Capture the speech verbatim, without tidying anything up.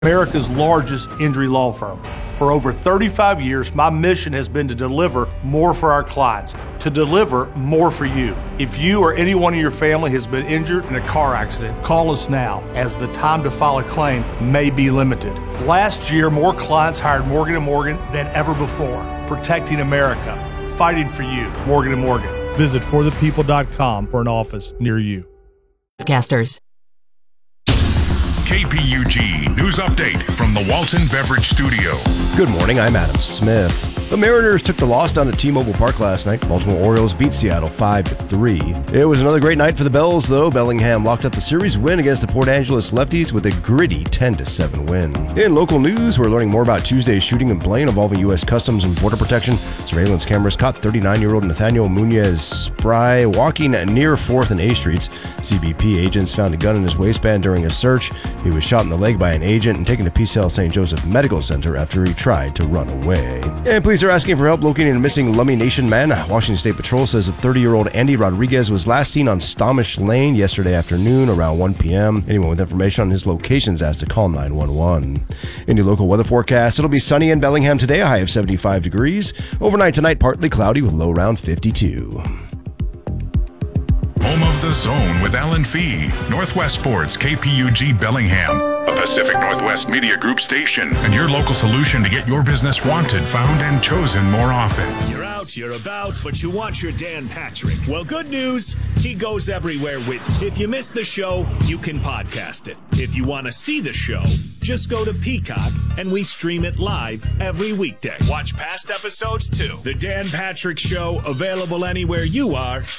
America's largest injury law firm. For over thirty-five years, my mission has been to deliver more for our clients, to deliver more for you. If you or anyone in your family has been injured in a car accident, call us now, as the time to file a claim may be limited. Last year, more clients hired Morgan and Morgan than ever before, protecting America, fighting for you. Morgan and Morgan. Visit for the people dot com for an office near you. Casters. K P U G News Update from the Walton Beverage Studio. Good morning, I'm Adam Smith. The Mariners took the loss down at T-Mobile Park last night. Baltimore Orioles beat Seattle five to three. It was another great night for the Bells, though. Bellingham locked up the series win against the Port Angeles Lefties with a gritty ten to seven win. In local news, we're learning more about Tuesday's shooting in Blaine involving U S Customs and Border Protection. Surveillance cameras caught thirty-nine-year-old Nathaniel Munoz Spry walking near fourth and A Streets. C B P agents found a gun in his waistband during a search. He was shot in the leg by an agent and taken to Peace Hill Saint Joseph Medical Center after he tried to run away. And police are asking for help locating a missing Lummi Nation man. Washington State Patrol says that thirty-year-old Andy Rodriguez was last seen on Stomish Lane yesterday afternoon around one p.m. Anyone with information on his location is asked to call nine one one. In your local weather forecast, it'll be sunny in Bellingham today, a high of seventy-five degrees. Overnight tonight, partly cloudy with low around fifty-two. Home of the Zone with Alan Fee. Northwest Sports, K P U G Bellingham. A Pacific Northwest Media Group station. And your local solution to get your business wanted, found, and chosen more often. You're out, you're about, but you want your Dan Patrick. Well, good news. He goes everywhere with you. If you missed the show, you can podcast it. If you want to see the show, just go to Peacock and we stream it live every weekday. Watch past episodes too. The Dan Patrick Show, available anywhere you are